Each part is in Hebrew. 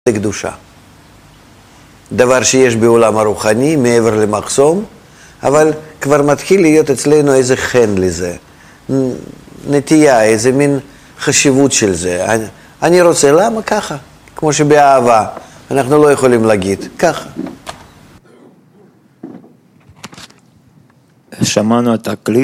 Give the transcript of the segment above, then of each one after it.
לקדושה. דבר שיש בעולם הרוחני, מעבר למחסום, אבל כבר מתחיל להיות אצלנו איזה חן לזה, נטייה, איזה מין חשיבות של זה. אני רוצה, למה ככה? כמו שבאהבה, אנחנו לא יכולים להגיד, ככה. שמענו את הקליפ,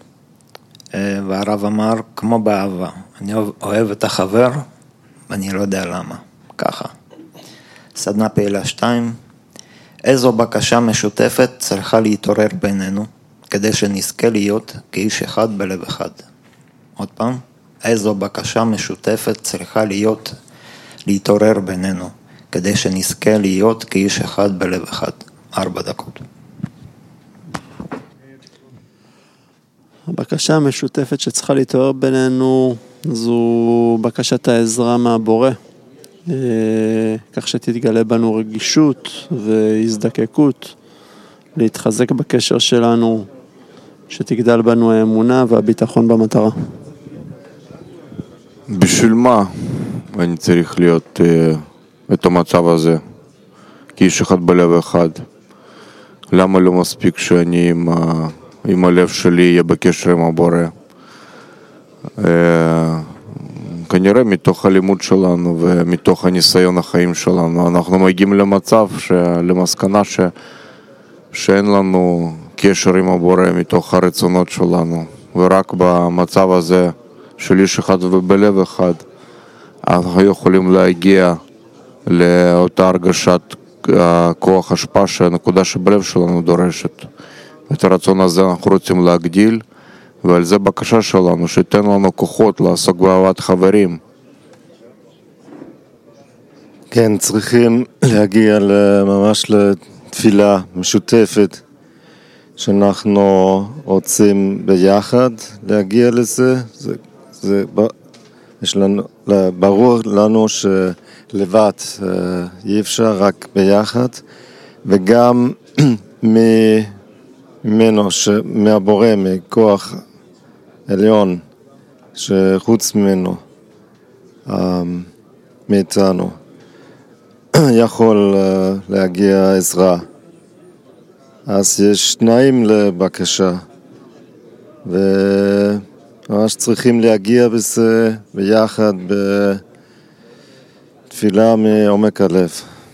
והרב אמר, כמו באהבה, אני אוהב את החבר, ואני לא יודע למה, ככה. סדנה פעילה 2, איזו בקשה משותפת צריכה להתעורר בינינו, כדי שנזכה להיות כאיש אחד בלב אחד. עוד פעם, איזו בקשה משותפת צריכה להתעורר בינינו, כדי שנזכה להיות כאיש אחד בלב אחד. 4 דקות. הבקשה המשותפת שצריכה להתעורר בינינו זו בקשת העזרה מהבורא, כך שתתגלה בנו רגישות והזדקקות, להתחזק בקשר שלנו, שתגדל בנו האמונה והביטחון במטרה. בשביל מה אני צריך להיות את המצב הזה, כאיש אחד בלב אחד? למה לא מספיק שאני עם הלב שלי יהיה בקשר עם הבורא? כנראה מתוך הלימוד שלנו ומתוך הניסיון החיים שלנו אנחנו מגיעים למצב, למסקנה שאין לנו קשר עם הבורא מתוך הרצונות שלנו, ורק במצב הזה של איש אחד ובלב אחד אנחנו יכולים להגיע לאותה הרגשת כוח השפעה שהנקודה שבלב שלנו דורשת. את הרצון הזה אנחנו רוצים להגדיל, ועל זה בקשה שלנו, שתן לנו כוחות לעסוק באהבת חברים. כן, צריכים להגיע ממש לתפילה משותפת, שאנחנו רוצים ביחד להגיע לזה. יש לנו, ברור לנו שלבד אי אפשר, רק ביחד, וגם ממנו, מהבורא, מכוח עליון, שחוץ ממנו, מאיתנו, יכול להגיע עזרה. אז יש תנאים לבקשה, וממש צריכים להגיע בזה ביחד בתפילה מעומק הלב.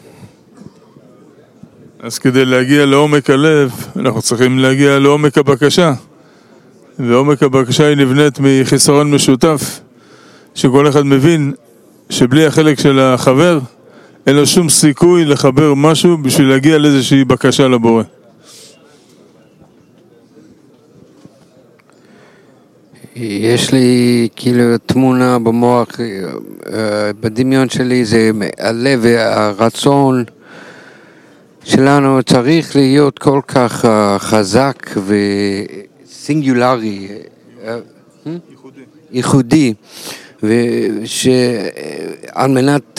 אז כדי להגיע לעומק הלב, אנחנו צריכים להגיע לעומק הבקשה. ועומק הבקשה היא נבנית מחיסרון משותף, שכל אחד מבין שבלי החלק של החבר, אין לו שום סיכוי לחבר משהו בשביל להגיע לאיזושהי בקשה לבורא. יש לי כאילו תמונה במוח, בדמיון שלי זה הלב והרצון שלנו צריך להיות כל כך חזק וסינגולרי, ייחודי, ושעל מנת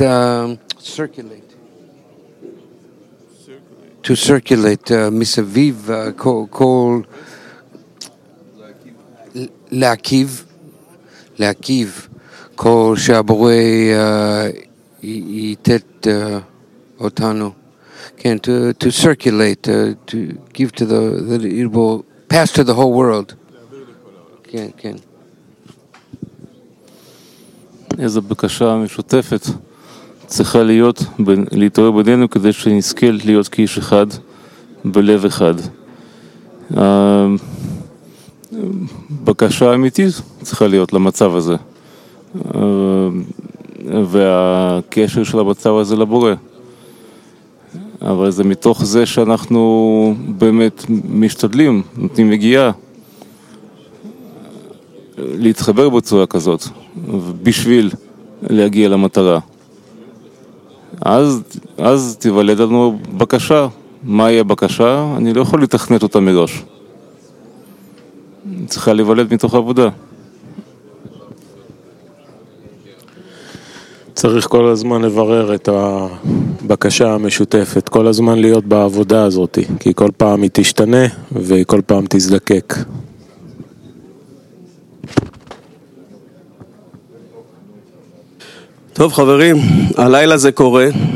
to circulate מסביב כל להקיב כל שהבורא ייתת אותנו. Can to circulate, to give to that it will pass to the whole world. כן. איזו בקשה משותפת צריכה להתעורר בינינו כדי שנזכה להיות כאיש אחד בלב אחד. בקשה אמיתית צריכה להיות למצב הזה, והקשר של המצב הזה לבורא. אבל זה מתוך זה שאנחנו באמת משתדלים, נותנים נגיעה להתחבר בצורה כזאת, בשביל להגיע למטרה. אז תיוולד לנו בקשה. מהי הבקשה? אני לא יכול לתכנת אותה מראש. צריכה להיוולד מתוך העבודה. צריך כל הזמן לברר את הבקשה המשותפת, כל הזמן להיות בעבודה הזאת, כי כל פעם היא תשתנה וכל פעם תזדקק. טוב חברים, הלילה זה קורה.